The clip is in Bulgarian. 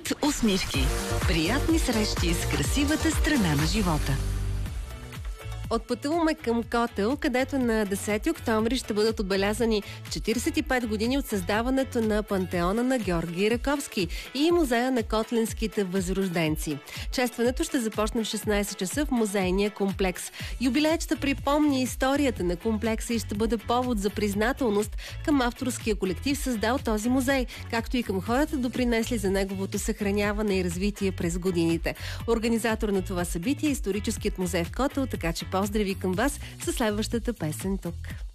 От усмивки. Приятни срещи с красивата страна на живота. Отпътуваме към Котел, където на 10 октомври ще бъдат отбелязани 45 години от създаването на пантеона на Георги Раковски и музея на котлинските възрожденци. Честването ще започне в 16 часа в музейния комплекс. Юбилеят ще припомни историята на комплекса и ще бъде повод за признателност към авторския колектив, създал този музей, както и към хората, допринесли за неговото съхраняване и развитие през годините. Организатор на това събитие е Историческият музей в Котел, така че поздрави към вас със следващата песен тук.